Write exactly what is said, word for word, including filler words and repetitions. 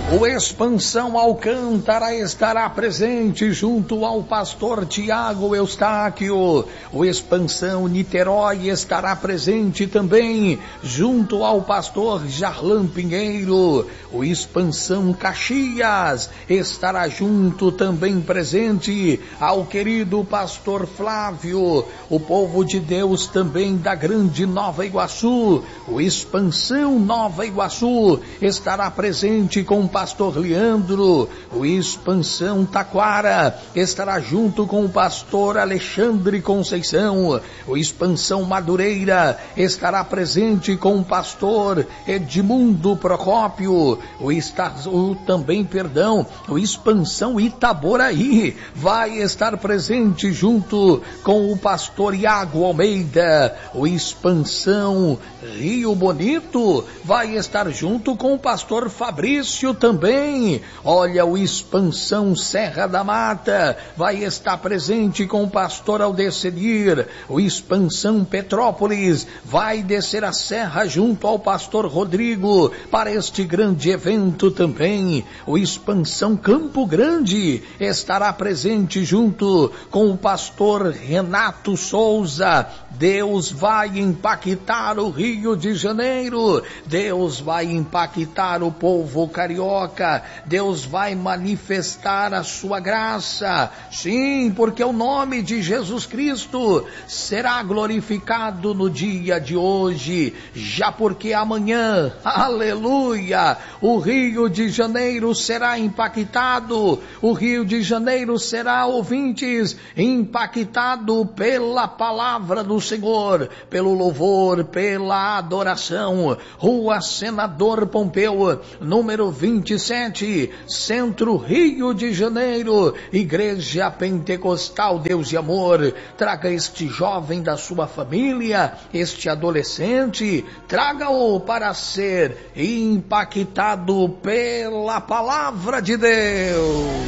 O Expansão Alcântara estará presente junto ao pastor Tiago Eustáquio. O Expansão Niterói estará presente também junto ao pastor Jarlan Pinheiro. O Expansão Caxias estará junto também presente ao querido pastor Flávio. O povo de Deus também da Grande Nova Iguaçu. O Expansão Nova Iguaçu estará presente com o pastor Leandro. O Expansão Taquara estará junto com o pastor Alexandre Conceição. O Expansão Madureira estará presente com o pastor Edmundo Procópio. O, está, o também, perdão, o Expansão Itaboraí vai estar presente junto com o pastor Iago Almeida. O Expansão Rio Bonito vai estar junto com o pastor Fabrício também. Olha, o Expansão Serra da Mata vai estar presente com o pastor Aldecenir. O Expansão Petrópolis vai descer a serra junto ao pastor Rodrigo para este grande evento também. O Expansão Campo Grande estará presente junto com o pastor Renato Souza. Deus vai impactar o Rio de Janeiro. Deus vai impactar o povo carioca. Deus vai manifestar a sua graça. Sim, porque o nome de Jesus Cristo será glorificado no dia de hoje, já porque amanhã, aleluia, o Rio de Janeiro será impactado. O Rio de Janeiro será, ouvintes, impactado pela palavra do Senhor, pelo louvor, pela adoração. Rua Senador Pompeu, número vinte e sete, Centro, Rio de Janeiro, Igreja Pentecostal Deus e Amor. Traga este jovem da sua família, este adolescente, traga-o para ser impactado pela palavra de Deus.